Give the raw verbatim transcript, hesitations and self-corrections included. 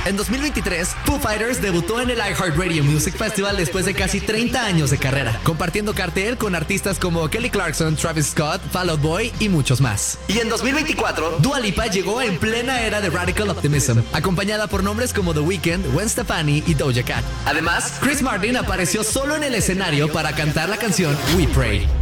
En dos mil veintitrés, Foo Fighters debutó en el iHeartRadio Music Festival después de casi treinta años de carrera, compartiendo cartel con artistas como Kelly Clarkson, Travis Scott, Fall Out Boy y muchos más. Y en dos mil veinticuatro, Dua Lipa llegó en plena era de Radical Optimism, acompañada por nombres como The Weeknd, Gwen Stefani y Doja Cat. Además, Chris Martin apareció solo en el escenario para cantar la canción We Pray.